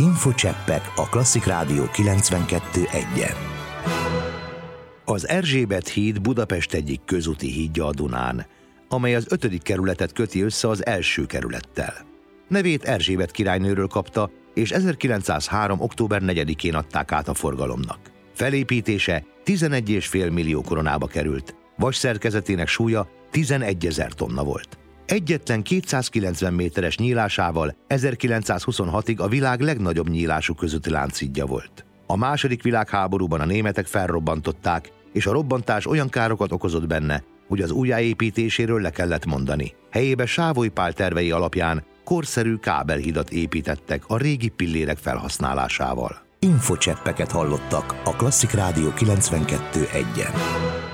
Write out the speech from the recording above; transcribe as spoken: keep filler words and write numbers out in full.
Infocseppek a Klasszik Rádió kilencvenkettő egyen. Az Erzsébet híd Budapest egyik közúti hídja a Dunán, amely az ötödik kerületet köti össze az első kerülettel. Nevét Erzsébet királynőről kapta, és ezerkilencszázhárom. október negyedikén adták át a forgalomnak. Felépítése tizenegy egész öt millió koronába került, vasszerkezetének súlya tizenegyezer tonna volt. Egyetlen kétszázkilencven méteres nyílásával ezerkilencszázhuszonhatig a világ legnagyobb nyílású közúti lánchídja volt. A második világháborúban a németek felrobbantották, és a robbantás olyan károkat okozott benne, hogy az újjáépítéséről le kellett mondani. Helyébe Sávoly Pál tervei alapján korszerű kábelhidat építettek a régi pillérek felhasználásával. Infocseppeket hallottak a Klasszik Rádió kilencvenkettő egyen.